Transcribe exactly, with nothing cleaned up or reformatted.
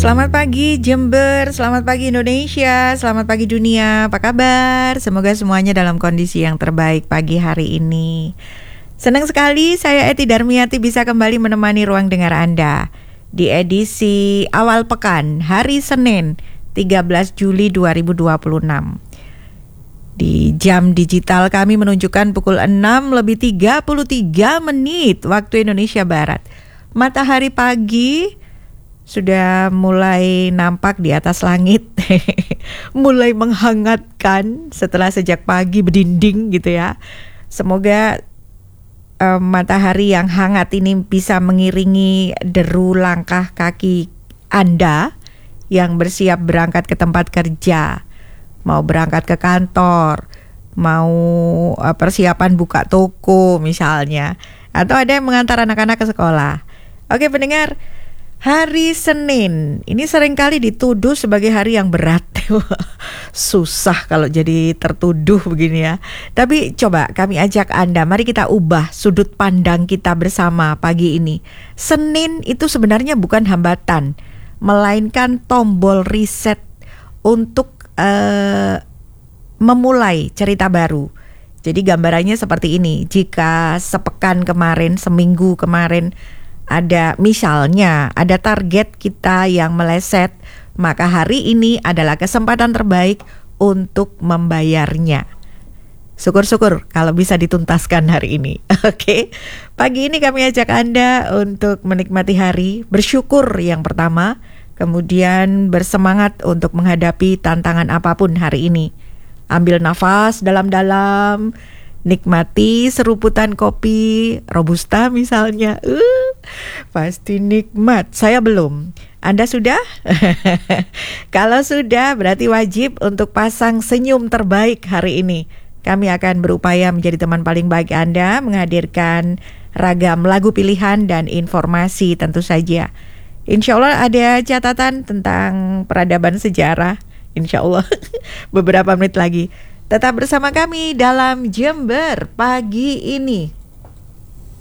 Selamat pagi Jember, selamat pagi Indonesia, selamat pagi dunia, apa kabar? Semoga semuanya dalam kondisi yang terbaik pagi hari ini. Senang sekali saya Eti Darmiati bisa kembali menemani ruang dengar Anda di edisi awal pekan hari Senin tiga belas Juli dua ribu dua puluh enam. Di jam digital kami menunjukkan pukul enam lebih tiga puluh tiga menit waktu Indonesia Barat. Matahari pagi sudah mulai nampak di atas langit, mulai menghangatkan setelah sejak pagi berdinding gitu ya. Semoga um, matahari yang hangat ini bisa mengiringi deru langkah kaki Anda yang bersiap berangkat ke tempat kerja, mau berangkat ke kantor, mau uh, persiapan buka toko misalnya, atau ada yang mengantar anak-anak ke sekolah. Oke pendengar, hari Senin ini seringkali dituduh sebagai hari yang berat. Susah kalau jadi tertuduh begini ya. Tapi coba kami ajak Anda, mari kita ubah sudut pandang kita bersama pagi ini. Senin itu sebenarnya bukan hambatan, melainkan tombol reset untuk uh, memulai cerita baru. Jadi gambarannya seperti ini. Jika sepekan kemarin, seminggu kemarin ada misalnya ada target kita yang meleset, maka hari ini adalah kesempatan terbaik untuk membayarnya. Syukur-syukur kalau bisa dituntaskan hari ini. Oke, pagi ini kami ajak Anda untuk menikmati hari, bersyukur yang pertama, kemudian bersemangat untuk menghadapi tantangan apapun hari ini. Ambil nafas dalam-dalam, nikmati seruputan kopi Robusta misalnya. Uh, pasti nikmat. Saya belum. Anda sudah? Kalau sudah berarti wajib untuk pasang senyum terbaik hari ini. Kami akan berupaya menjadi teman paling baik Anda, menghadirkan ragam lagu pilihan dan informasi tentu saja. Insya Allah ada catatan tentang peradaban sejarah. Insya Allah beberapa menit lagi. Tetap bersama kami dalam Jember pagi ini.